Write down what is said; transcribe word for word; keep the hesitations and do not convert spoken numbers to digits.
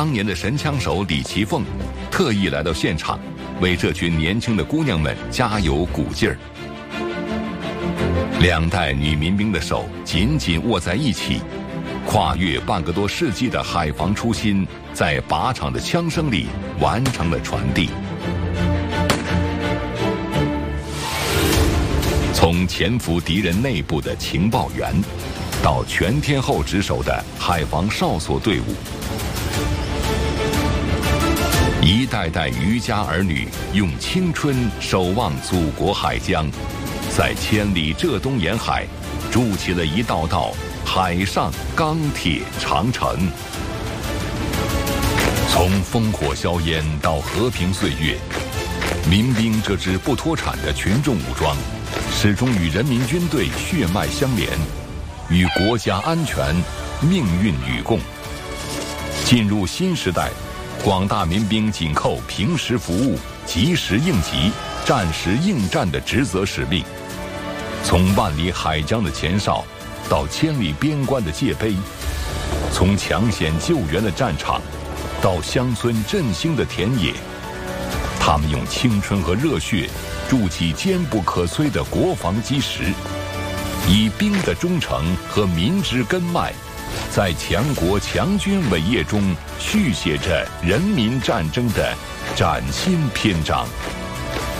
当年的神枪手李奇凤特意来到现场，为这群年轻的姑娘们加油鼓劲儿。两代女民兵的手紧紧握在一起，跨越半个多世纪的海防初心，在靶场的枪声里完成了传递。从潜伏敌人内部的情报员，到全天候值守的海防哨所队伍，一代代渔家儿女用青春守望祖国海疆，在千里浙东沿海筑起了一道道海上钢铁长城。从烽火硝烟到和平岁月，民兵这支不脱产的群众武装，始终与人民军队血脉相连，与国家安全命运与共。进入新时代，广大民兵紧扣平时服务、及时应急、战时应战的职责使命，从万里海疆的前哨到千里边关的界碑，从抢险救援的战场到乡村振兴的田野，他们用青春和热血筑起坚不可摧的国防基石，以兵的忠诚和民之根脉，在强国强军伟业中续写着人民战争的崭新篇章。